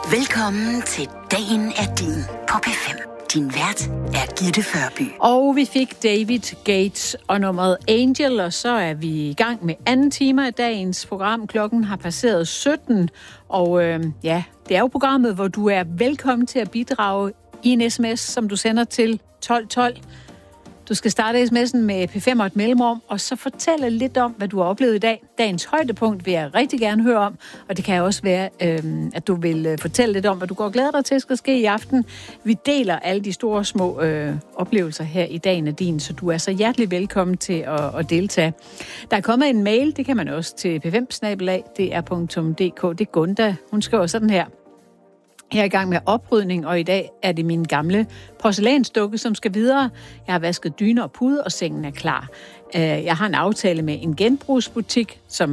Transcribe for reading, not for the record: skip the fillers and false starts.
Velkommen til Dagen er din på P5. Din vært er Gitte Førby. Og vi fik David Gates og nummeret Angel, og så er vi i gang med anden time af dagens program. Klokken har passeret 17, og det er jo programmet, hvor du er velkommen til at bidrage i en sms, som du sender til 1212. Du skal starte sms'en med P5 og et mellemrum, og så fortælle lidt om, hvad du har oplevet i dag. Dagens højdepunkt vil jeg rigtig gerne høre om, og det kan også være, at du vil fortælle lidt om, hvad du går og glæder dig til skal ske i aften. Vi deler alle de store små oplevelser her i Dagen er din, så du er så hjertelig velkommen til at deltage. Der er kommet en mail, det kan man også til p5@dr.dk. Det er Gunda. Hun skriver sådan her. Jeg er i gang med oprydning, og i dag er det min gamle porcelænsdukke, som skal videre. Jeg har vasket dyner og pude, og sengen er klar. Jeg har en aftale med en genbrugsbutik, som